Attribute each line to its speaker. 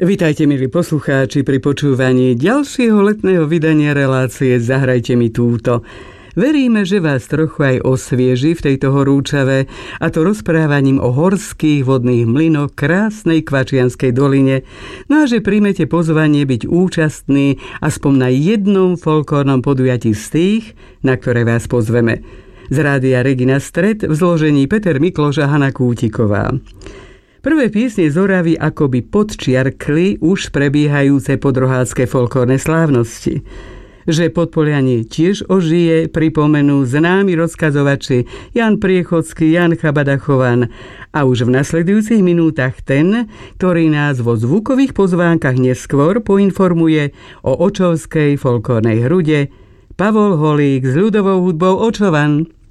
Speaker 1: Vitajte, milí poslucháči, pri počúvaní ďalšieho letného vydania relácie Zahrajte mi túto. Veríme, že vás trochu aj osvieži v tejto horúčave, a to rozprávaním o horských vodných mlynoch krásnej Kvačianskej doline, no a že príjmete pozvanie byť účastný aspoň na jednom folklórnom podujatí z tých, na ktoré vás pozveme. Z rádia Regina Stred v zložení Peter Mikloš a Hana Kútiková. Prvé piesne z Oravy akoby podčiarkli už prebiehajúce podrohácké folklórne slávnosti. Že Podpoliani tiež ožije, pripomenú známi rozkazovači Jan Priechodský, Jan Chabada-Chovan a už v nasledujúcich minútach ten, ktorý nás vo zvukových pozvánkach neskôr poinformuje o očovskej folklórnej hrude, Pavol Holík s ľudovou hudbou Očovan.